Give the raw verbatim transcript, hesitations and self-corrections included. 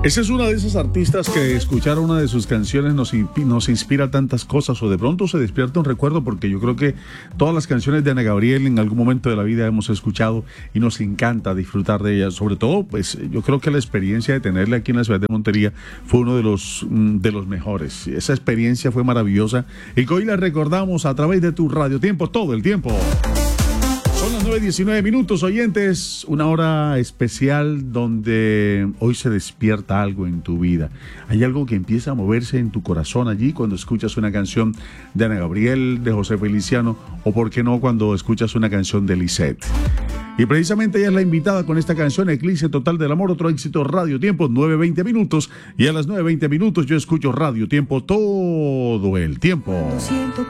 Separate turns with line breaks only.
Esa es una de esas artistas que escuchar una de sus canciones nos, nos inspira tantas cosas, o de pronto se despierta un recuerdo, porque yo creo que todas las canciones de Ana Gabriel en algún momento de la vida hemos escuchado y nos encanta disfrutar de ellas. Sobre todo, pues yo creo que la experiencia de tenerla aquí en la ciudad de Montería fue uno de los, de los mejores. Esa experiencia fue maravillosa y que hoy la recordamos a través de tu Radio Tiempo todo el tiempo. Son las nueve diecinueve minutos, oyentes, una hora especial donde hoy se despierta algo en tu vida. Hay algo que empieza a moverse en tu corazón allí cuando escuchas una canción de Ana Gabriel, de José Feliciano, o por qué no cuando escuchas una canción de Lisette. Y precisamente ella es la invitada con esta canción, Eclipse Total del Amor, otro éxito Radio Tiempo, nueve veinte minutos. Y a las nueve veinte minutos yo escucho Radio Tiempo todo el tiempo.
Siento